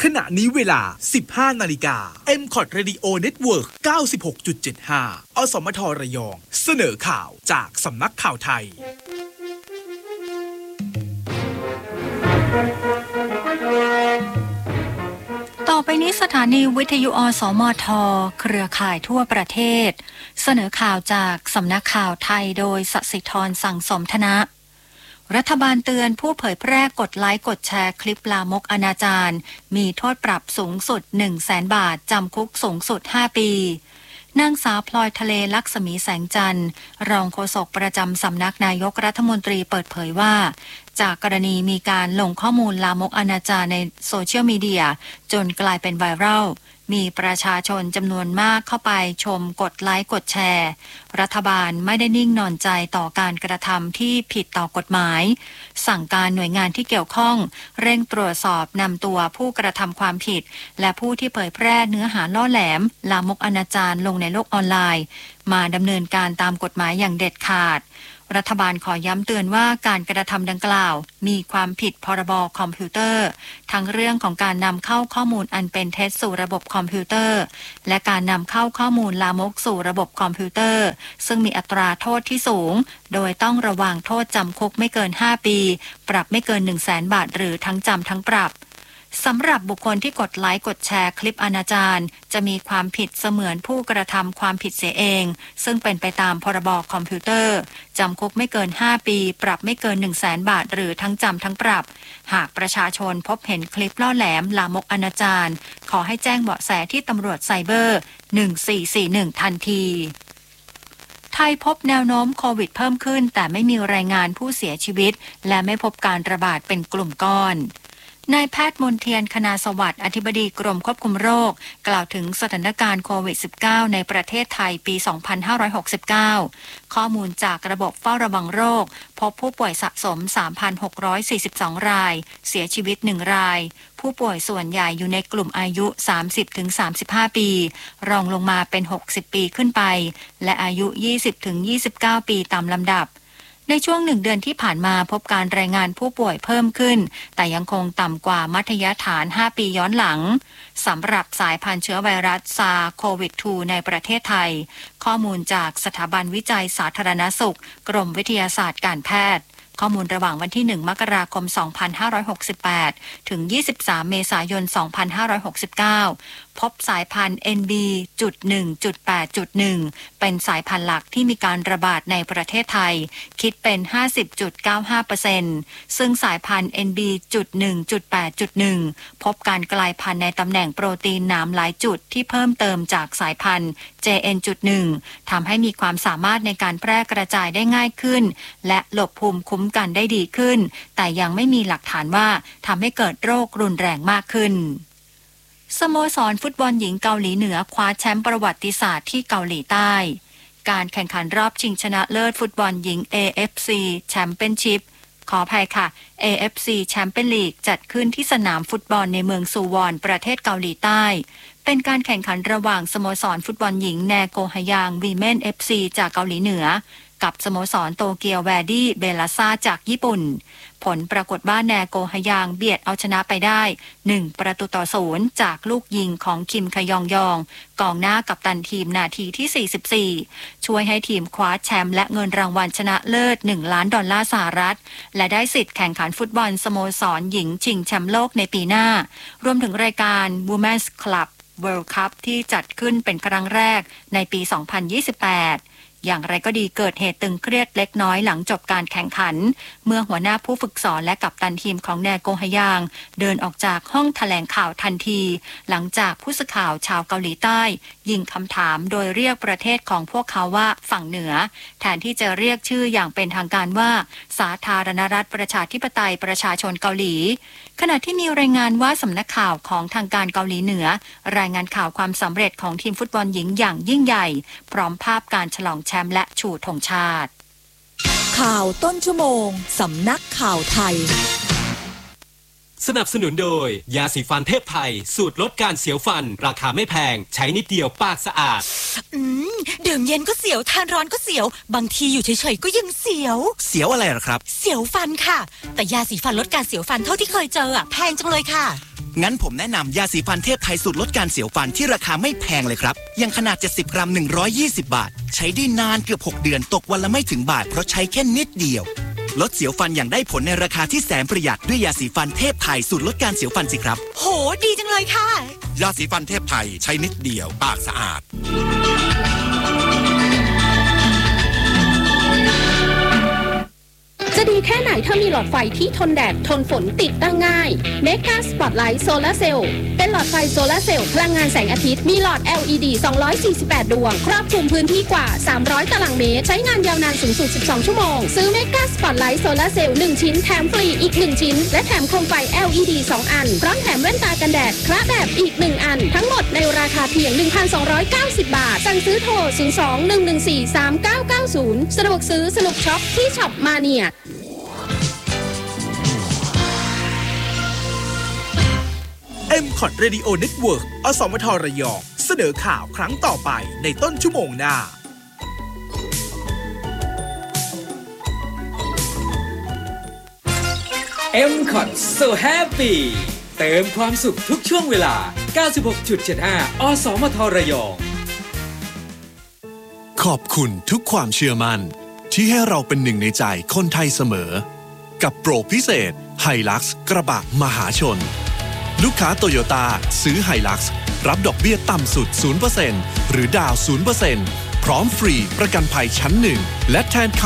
ขณะนี้เวลา 15 นาฬิกา MCOT Radio Network 96.75 อสมทระยองเสนอข่าวจากสำนักข่าวไทยต่อไปนี้สถานีวิทยุอสมทเครือข่ายทั่วประเทศเสนอข่าวจากสำนักข่าวไทยโดยสศิธรสั่งสมธนะรัฐบาลเตือนผู้เผยแพร่กดไลค์กดแชร์คลิปลามกอนาจารมีโทษปรับสูงสุด 100,000 บาทจำคุกสูงสุด5ปีนางสาวพลอยทะเลลักษมีแสงจันทร์รองโฆษกประจำสำนักนายกรัฐมนตรีเปิดเผยว่าจากกรณีมีการลงข้อมูลลามกอนาจารในโซเชียลมีเดียจนกลายเป็นไวรัลมีประชาชนจำนวนมากเข้าไปชมกดไลค์กดแชร์รัฐบาลไม่ได้นิ่งนอนใจต่อการกระทำที่ผิดต่อกฎหมายสั่งการหน่วยงานที่เกี่ยวข้องเร่งตรวจสอบนำตัวผู้กระทำความผิดและผู้ที่เผยแพร่เนื้อหาล่อแหลมลามกอนาจารลงในโลกออนไลน์มาดำเนินการตามกฎหมายอย่างเด็ดขาดรัฐบาลขอย้ำเตือนว่าการกระทำดังกล่าวมีความผิดพรบคอมพิวเตอร์ทั้งเรื่องของการนำเข้าข้อมูลอันเป็นเท็จสู่ระบบคอมพิวเตอร์และการนำเข้าข้อมูลลามกสู่ระบบคอมพิวเตอร์ซึ่งมีอัตราโทษที่สูงโดยต้องระวังโทษจำคุกไม่เกิน5ปีปรับไม่เกิน 100,000 บาทหรือทั้งจำทั้งปรับสำหรับบุคคลที่กดไลค์กดแชร์คลิปอนาจารจะมีความผิดเสมือนผู้กระทำความผิดเสียเองซึ่งเป็นไปตามพรบคอมพิวเตอร์จำคุกไม่เกิน5ปีปรับไม่เกิน 100,000 บาทหรือทั้งจำทั้งปรับหากประชาชนพบเห็นคลิปล่อแหลมลามกอนาจารขอให้แจ้งเบาะแสที่ตำรวจไซเบอร์1441ทันทีไทยพบแนวโน้มโควิดเพิ่มขึ้นแต่ไม่มีรายงานผู้เสียชีวิตและไม่พบการระบาดเป็นกลุ่มก้อนนายแพทย์มนเทียนคณาสวัสดิ์อธิบดีกรมควบคุมโรคกล่าวถึงสถานการณ์โควิด -19 ในประเทศไทยปี 2569 ข้อมูลจากระบบเฝ้าระวังโรคพบผู้ป่วยสะสม 3,642 รายเสียชีวิต 1 รายผู้ป่วยส่วนใหญ่อยู่ในกลุ่มอายุ 30-35 ปีรองลงมาเป็น 60 ปีขึ้นไปและอายุ 20-29 ปีตามลำดับในช่วง1 เดือนที่ผ่านมาพบการรายงานผู้ป่วยเพิ่มขึ้นแต่ยังคงต่ำกว่ามัธยฐาน5ปีย้อนหลังสำหรับสายพันธุ์เชื้อไวรัสซาร์โควิด 2 ในประเทศไทยข้อมูลจากสถาบันวิจัยสาธารณสุขกรมวิทยาศาสตร์การแพทย์ข้อมูลระหว่างวันที่1 มกราคม 2568 ถึง 23 เมษายน 2569 พบสายพันธุ์ NB.1.8.1 เป็นสายพันธุ์หลักที่มีการระบาดในประเทศไทยคิดเป็น 50.95% ซึ่งสายพันธุ์ NB.1.8.1 พบการกลายพันธุ์ในตำแหน่งโปรตีนหนามหลายจุดที่เพิ่มเติมจากสายพันธุ์ JN.1 ทำให้มีความสามารถในการแพร่กระจายได้ง่ายขึ้นและหลบภูมิคุ้มกันได้ดีขึ้นแต่ยังไม่มีหลักฐานว่าทำให้เกิดโรครุนแรงมากขึ้นสโมสรฟุตบอลหญิงเกาหลีเหนือคว้าแชมป์ประวัติศาสตร์ที่เกาหลีใต้การแข่งขันรอบชิงชนะเลิศฟุตบอลหญิง AFC แชมเปี้ยนชิพขออภัยค่ะ AFC แชมเปี้ยนลีกจัดขึ้นที่สนามฟุตบอลในเมืองซูวอนประเทศเกาหลีใต้เป็นการแข่งขันระหว่างสโมสรฟุตบอลหญิงแนโกฮายางวีเมน FC จากเกาหลีเหนือกับสโมสรโตเกียวแวร์ดี้เบลาซ่าจากญี่ปุ่นผลปรากฏว่าแนโกฮายางเบียดเอาชนะไปได้1-0จากลูกยิงของคิมคยองยองกองหน้ากัปตันทีมนาทีที่44ช่วยให้ทีมคว้าแชมป์และเงินรางวัลชนะเลิศ$1 ล้านและได้สิทธิ์แข่งขันฟุตบอลสโมสรหญิงชิงแชมป์โลกในปีหน้ารวมถึงรายการ Women's Club World Cup ที่จัดขึ้นเป็นครั้งแรกในปี 2028อย่างไรก็ดีเกิดเหตุตึงเครียดเล็กน้อยหลังจบการแข่งขันเมื่อหัวหน้าผู้ฝึกสอนและกัปตันทีมของแนโกฮายางเดินออกจากห้องแถลงข่าวทันทีหลังจากผู้สื่อข่าวชาวเกาหลีใต้ยิงคำถามโดยเรียกประเทศของพวกเขาว่าฝั่งเหนือแทนที่จะเรียกชื่ออย่างเป็นทางการว่าสาธารณรัฐประชาธิปไตยประชาชนเกาหลีขณะที่มีรายงานว่าสำนักข่าวของทางการเกาหลีเหนือรายงานข่าวความสำเร็จของทีมฟุตบอลหญิงอย่างยิ่งใหญ่พร้อมภาพการฉลองแชมป์และชูธงชาติข่าวต้นชั่วโมงสำนักข่าวไทยสนับสนุนโดยยาสีฟันเทพไทยสูตรลดการเสียวฟันราคาไม่แพงใช้นิดเดียวปากสะอาดดื่มเย็นก็เสียวทานร้อนก็เสียวบางทีอยู่เฉยๆก็ยังเสียวอะไรหรอครับเสียวฟันค่ะแต่ยาสีฟันลดการเสียวฟันเท่าที่เคยเจอแพงจังเลยค่ะงั้นผมแนะนำยาสีฟันเทพไทยสูตรลดการเสียวฟันที่ราคาไม่แพงเลยครับอย่างขนาด70 กรัม120 บาทใช้ได้นานเกือบ6 เดือนตกวันละไม่ถึงบาทเพราะใช้แค่นิดเดียวลดเสียวฟันอย่างได้ผลในราคาที่แสนประหยัดด้วยยาสีฟันเทพไทยสูตรลดการเสียวฟันสิครับโหดีจังเลยค่ะยาสีฟันเทพไทยใช้นิดเดียวปากสะอาดจะดีแค่ไหนถ้ามีหลอดไฟที่ทนแดดทนฝนติดตั้งง่าย Mega Spotlight Solar Cell เป็นหลอดไฟโซลาร์เซลล์พลังงานแสงอาทิตย์มีหลอด LED 248 ดวงครอบคลุมพื้นที่กว่า300 ตารางเมตรใช้งานยาวนานสูงสุด12 ชั่วโมงซื้อ Mega Spotlight Solar Cell 1 ชิ้นแถมฟรีอีก1ชิ้นและแถมโคมไฟ LED 2 อันพร้อมแถมแว่นตากันแดดคละแบบอีก1อันทั้งหมดในราคาเพียง 1,290 บาทสั่งซื้อโทร 02-114-3990 สะดวกซื้อสนุกช็อปที่ช็อปมาเนีย MCOT Radio Network อสมทระยองเสนอข่าวครั้งต่อไปในต้นชั่วโมงหน้า MCOT So Happy เติมความสุขทุกช่วงเวลา 96.75 อสมทระยองขอบคุณทุกความเชื่อมั่นที่ให้เราเป็นหนึ่งในใจคนไทยเสมอกับโปรพิเศษ Hilux กระบะมหาชนลูกค้าโตโยต้าซื้อ Hilux รับดอกเบี้ยต่ำสุด 0% หรือดาว 0% พร้อมฟรีประกันภัยชั้น 1และแทนคำ